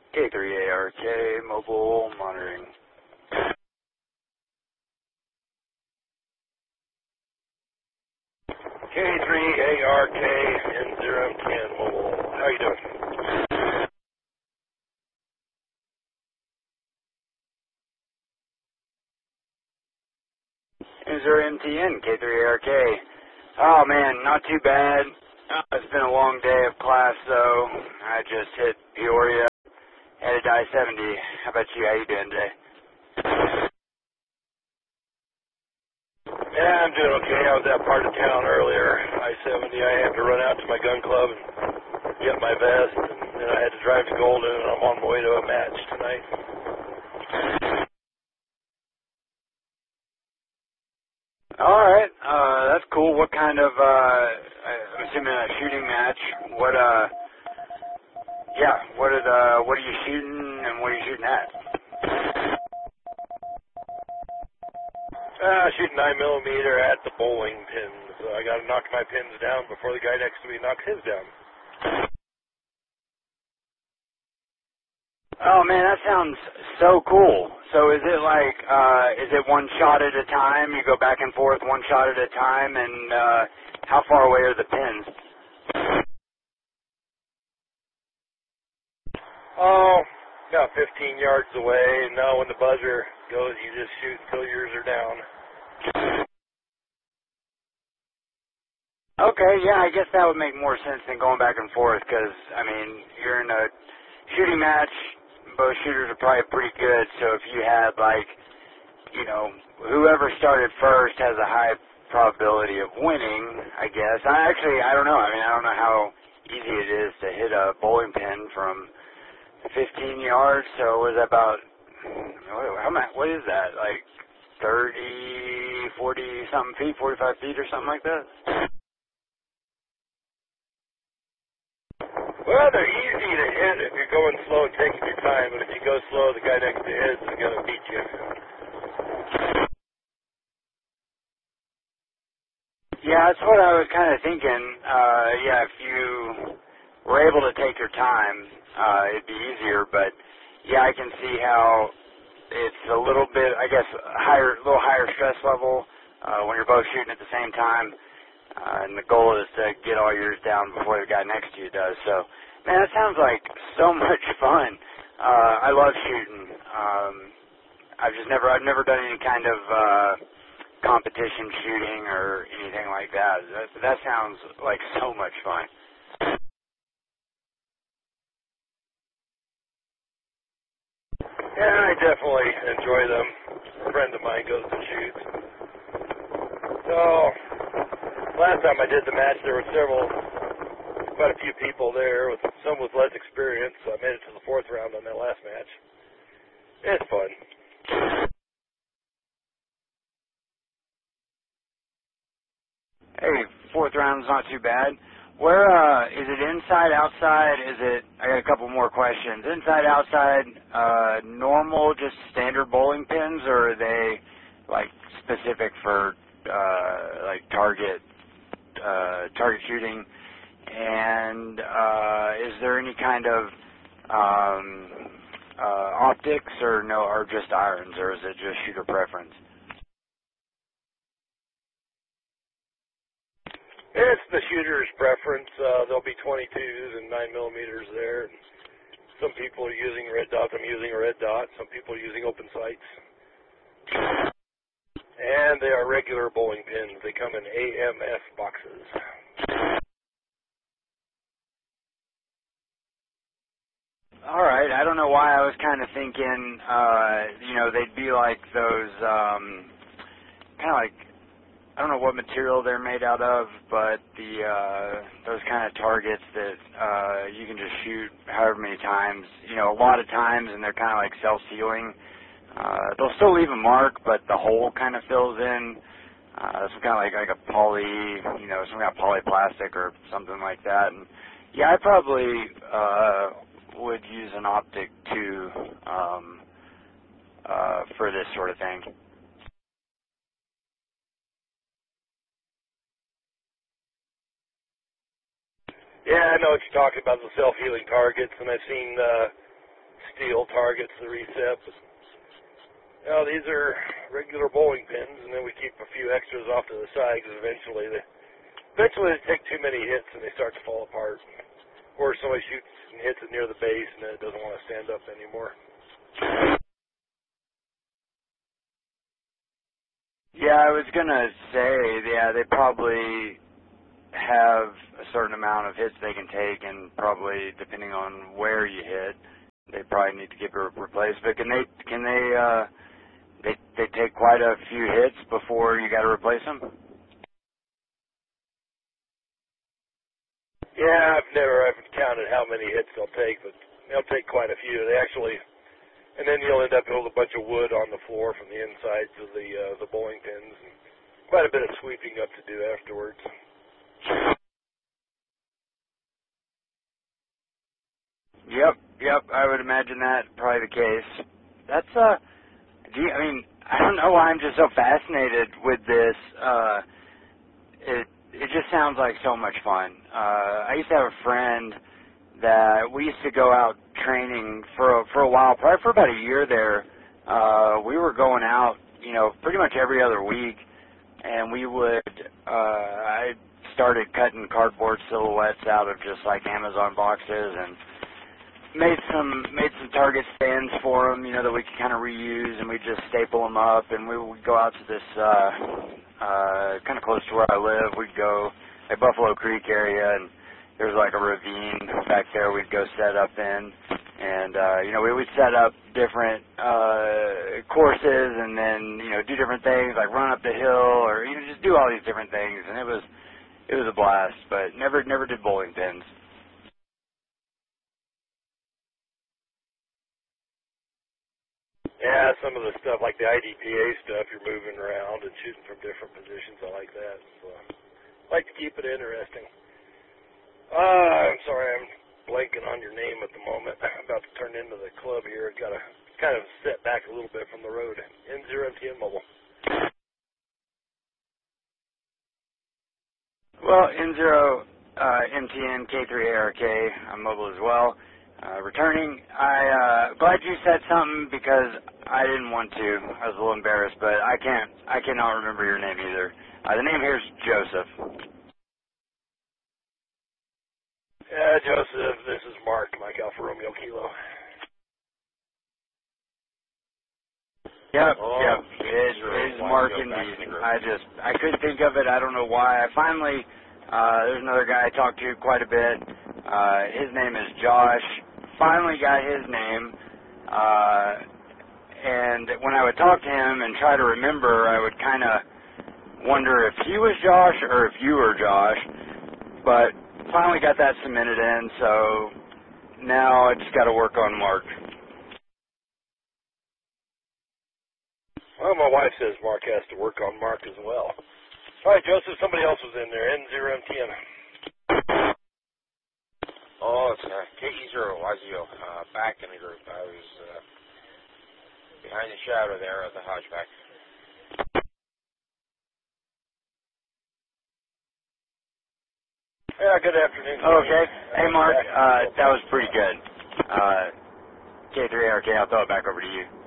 K3ARK, mobile monitoring. K3ARK N010 mobile. How you doing? N0MTN, K3ARK. Oh man, not too bad. It's been a long day of class though. I just hit Peoria, headed to I-70. How about you? How you doing today? Yeah, I'm doing okay. I was at part of town earlier, I-70. I had to run out to my gun club and get my vest, and then I had to drive to Golden, and I'm on my way to a match tonight. Alright, that's cool. What kind of, I'm assuming a shooting match. What are you shooting and what are you shooting at? Shooting 9mm at the bowling pins. I got to knock my pins down before the guy next to me knocks his down. Oh man, that sounds so cool. So is it like, is it one shot at a time? You go back and forth one shot at a time, and how far away are the pins? Oh, about 15 yards away, and now when the buzzer goes, you just shoot until yours are down. Okay, yeah, I guess that would make more sense than going back and forth, because, I mean, you're in a shooting match, both shooters are probably pretty good, so if you had, like, you know, whoever started first has a high probability of winning, I guess. I don't know. I mean, I don't know how easy it is to hit a bowling pin from 15 yards, so was that about, what is that, like 30, 40 something feet, 45 feet or something like that? Well, they're easy to hit if you're going slow and taking your time, but if you go slow, the guy next to his is going to beat you. Yeah, that's what I was kind of thinking. Yeah, if you were able to take your time, it'd be easier, but yeah, I can see how it's a little bit, I guess, little higher stress level when you're both shooting at the same time. And the goal is to get all yours down before the guy next to you does. So, man, that sounds like so much fun. I love shooting. I've never done any kind of competition shooting or anything like that. That sounds like so much fun. Yeah, I definitely enjoy them. A friend of mine goes to shoot. So, last time I did the match, there were quite a few people there, with some with less experience, so I made it to the fourth round on that last match. It's fun. Hey, fourth round's not too bad. Where, is it inside, outside? I got a couple more questions. Inside, outside, normal, just standard bowling pins, or are they, like, specific for, like, target shooting? And, is there any kind of, optics, or no, or just irons, or is it just shooter preference? It's the shooter's preference. There'll be 22s and 9mm there. Some people are using red dots. I'm using a red dot. Some people are using open sights. And they are regular bowling pins. They come in AMF boxes. All right. I don't know why I was kind of thinking, they'd be like those, kind of like, I don't know what material they're made out of, but those kind of targets that you can just shoot however many times, a lot of times, and they're kind of like self-sealing. They'll still leave a mark, but the hole kind of fills in. Some kind of like a some kind of polyplastic or something like that. And yeah, I probably would use an optic too for this sort of thing. Yeah, I know what you're talking about, the self-healing targets, and I've seen steel targets, the recep. Now these are regular bowling pins, and then we keep a few extras off to the side because eventually they take too many hits and they start to fall apart. Or somebody shoots and hits it near the base and then it doesn't want to stand up anymore. Yeah, I was gonna say, yeah, they probably have a certain amount of hits they can take, and probably depending on where you hit, they probably need to get replaced. But they take quite a few hits before you got to replace them? Yeah, I haven't counted how many hits they'll take, but they'll take quite a few. They actually, and then you'll end up with a bunch of wood on the floor from the insides of the bowling pins, and quite a bit of sweeping up to do afterwards. Yep, I would imagine that probably the case. That's I don't know why I'm just so fascinated with this. It just sounds like so much fun. I used to have a friend that we used to go out training for a while, probably for about a year there. We were going out, pretty much every other week, and we would, I started cutting cardboard silhouettes out of just like Amazon boxes and made some target stands for them, that we could kind of reuse, and we'd just staple them up, and we would go out to this, kind of close to where I live. We'd go at Buffalo Creek area, and there's like a ravine back there we'd go set up in, and, we would set up different, courses, and then, do different things, like run up the hill, or, just do all these different things, and it was a blast, but never did bowling pins. Yeah, some of the stuff, like the IDPA stuff, you're moving around and shooting from different positions. I like that. So I like to keep it interesting. I'm sorry, I'm blanking on your name at the moment. I'm about to turn into the club here. I've got to kind of set back a little bit from the road. N0MTN Mobile. Well, N0 MTN K3ARK, I'm mobile as well. Returning, glad you said something because I didn't want to. I was a little embarrassed, but I cannot remember your name either. The name here is Joseph. Yeah, Joseph, this is Mark, Mike Alpha Romeo Kilo. Yep. It is Mark indeed. I couldn't think of it. I don't know why. Finally, there's another guy I talked to quite a bit. His name is Josh. Finally got his name, and when I would talk to him and try to remember, I would kind of wonder if he was Josh or if you were Josh, but finally got that cemented in, so now I just got to work on Mark. Well, my wife says Mark has to work on Mark as well. All right, Joseph, somebody else was in there, N0MTN. Oh, it's K0YZO, back in the group. I was behind the shadow there at the Hodgeback. Yeah, good afternoon. Okay. Hey, Mark, that was pretty good. K3ARK, I'll throw it back over to you.